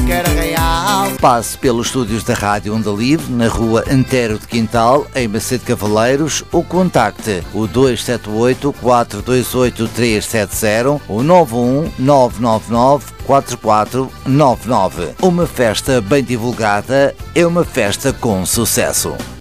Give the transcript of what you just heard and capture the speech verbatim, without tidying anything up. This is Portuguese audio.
quer arraial. Passe pelos estúdios da Rádio Onda Livre, na rua Antero de Quintal, em Macedo Cavaleiros, ou contacte o dois sete oito, quatro dois oito, três sete zero ou nove um nove nove nove, quatro quatro nove nove. Uma festa bem divulgada é uma festa com sucesso.